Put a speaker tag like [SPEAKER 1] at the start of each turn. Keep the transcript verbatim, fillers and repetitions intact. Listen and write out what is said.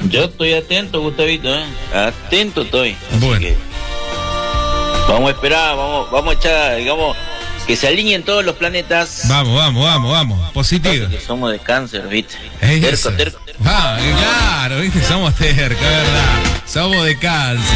[SPEAKER 1] Yo estoy atento, Gustavito, ¿eh? Atento estoy.
[SPEAKER 2] Bueno.
[SPEAKER 1] Que vamos a esperar, vamos, vamos a echar, digamos, que se alineen todos los planetas.
[SPEAKER 2] Vamos, vamos, vamos, vamos. Positivo.
[SPEAKER 1] Que somos de cáncer, ¿viste?
[SPEAKER 2] Es
[SPEAKER 1] Terco,
[SPEAKER 2] eso.
[SPEAKER 1] terco.
[SPEAKER 2] Ah, claro, ¿viste? Somos terca, ¿verdad? Somos de cáncer.